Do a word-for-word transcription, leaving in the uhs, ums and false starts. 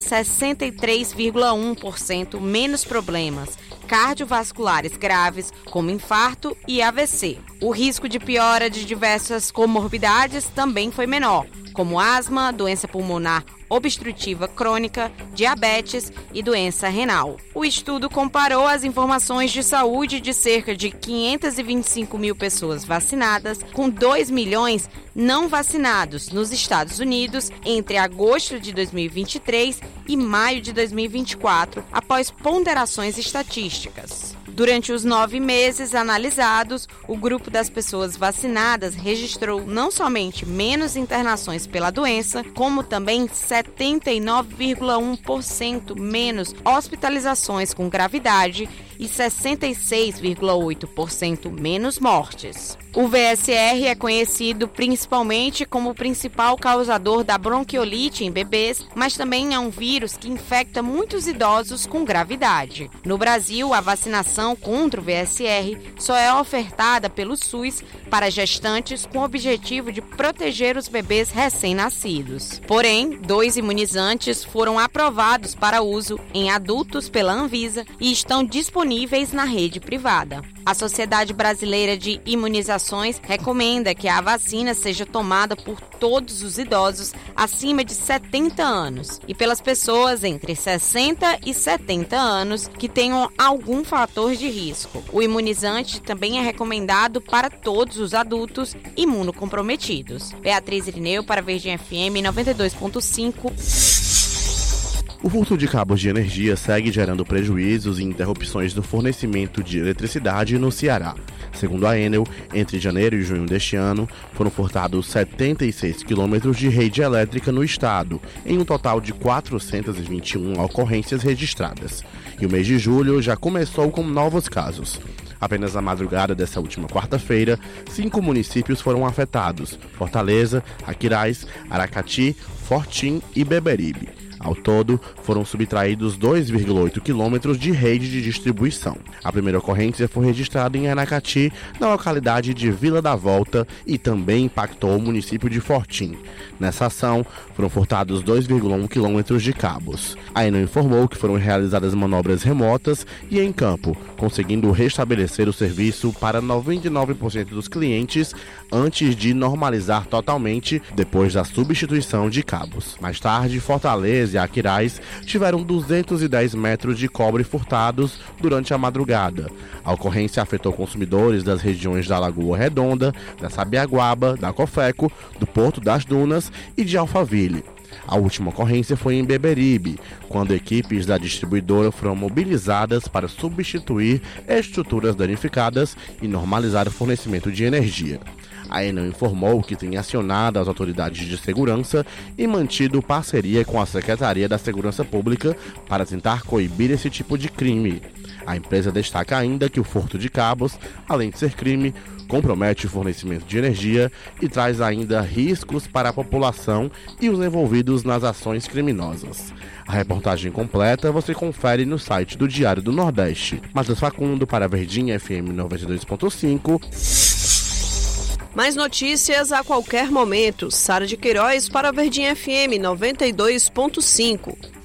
sessenta e três vírgula um por cento menos problemas cardiovasculares graves, como infarto e A V C. O risco de piora de diversas comorbidades também foi menor, como asma, doença pulmonar obstrutiva crônica, diabetes e doença renal. O estudo comparou as informações de saúde de cerca de quinhentas e vinte e cinco mil pessoas vacinadas com dois milhões não vacinados nos Estados Unidos entre agosto de dois mil e vinte e três e maio de dois mil e vinte e quatro, após ponderações estatísticas. Durante os nove meses analisados, o grupo das pessoas vacinadas registrou não somente menos internações pela doença, como também setenta e nove vírgula um por cento menos hospitalizações com gravidade e sessenta e seis vírgula oito por cento menos mortes. O V S R é conhecido principalmente como o principal causador da bronquiolite em bebês, mas também é um vírus que infecta muitos idosos com gravidade. No Brasil, a vacinação contra o V S R só é ofertada pelo SUS para gestantes com o objetivo de proteger os bebês recém-nascidos. Porém, dois imunizantes foram aprovados para uso em adultos pela Anvisa e estão disponíveis na rede privada. A Sociedade Brasileira de Imunizações recomenda que a vacina seja tomada por todos os idosos acima de setenta anos e pelas pessoas entre sessenta e setenta anos que tenham algum fator de risco. O imunizante também é recomendado para todos os adultos imunocomprometidos. Beatriz Irineu para Verdinha F M noventa e dois ponto cinco. O furto de cabos de energia segue gerando prejuízos e interrupções no fornecimento de eletricidade no Ceará. Segundo a Enel, entre janeiro e junho deste ano, foram furtados setenta e seis quilômetros de rede elétrica no estado, em um total de quatrocentas e vinte e uma ocorrências registradas. E o mês de julho já começou com novos casos. Apenas na madrugada dessa última quarta-feira, cinco municípios foram afetados: Fortaleza, Aquiraz, Aracati, Fortim e Beberibe. Ao todo, foram subtraídos dois vírgula oito quilômetros de rede de distribuição. A primeira ocorrência foi registrada em Aracati, na localidade de Vila da Volta, e também impactou o município de Fortim. Nessa ação, foram furtados dois vírgula um quilômetros de cabos. A Enel informou que foram realizadas manobras remotas e em campo, conseguindo restabelecer o serviço para noventa e nove por cento dos clientes antes de normalizar totalmente depois da substituição de cabos. Mais tarde, Fortaleza e Aquiraz tiveram duzentos e dez metros de cobre furtados durante a madrugada. A ocorrência afetou consumidores das regiões da Lagoa Redonda, da Sabiaguaba, da Cofeco, do Porto das Dunas e de Alphaville. A última ocorrência foi em Beberibe, quando equipes da distribuidora foram mobilizadas para substituir estruturas danificadas e normalizar o fornecimento de energia. A Enel informou que tem acionado as autoridades de segurança e mantido parceria com a Secretaria da Segurança Pública para tentar coibir esse tipo de crime. A empresa destaca ainda que o furto de cabos, além de ser crime, compromete o fornecimento de energia e traz ainda riscos para a população e os envolvidos nas ações criminosas. A reportagem completa você confere no site do Diário do Nordeste. Matheus Facundo para Verdinha F M noventa e dois ponto cinco. Mais notícias a qualquer momento. Sara de Queiroz para Verdinha F M noventa e dois ponto cinco.